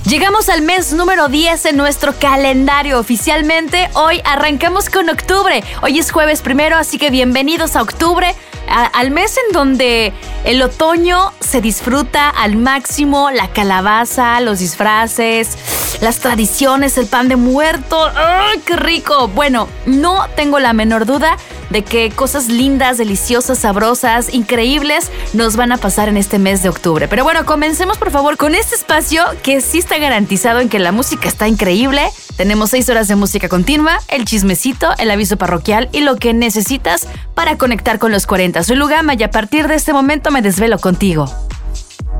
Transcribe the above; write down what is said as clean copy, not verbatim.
Llegamos al mes número 10 en nuestro calendario. Oficialmente, hoy arrancamos con octubre. Hoy es jueves 1, así que bienvenidos a octubre, al mes en donde el otoño se disfruta al máximo, la calabaza, los disfraces, las tradiciones, el pan de muerto. ¡Ay, qué rico! Bueno, no tengo la menor duda de que cosas lindas, deliciosas, sabrosas, increíbles nos van a pasar en este mes de octubre. Pero bueno, comencemos por favor con este espacio que sí está garantizado en que la música está increíble. Tenemos 6 horas de música continua, el chismecito, el aviso parroquial y lo que necesitas para conectar con los 40. Soy Lugama y a partir de este momento me desvelo contigo.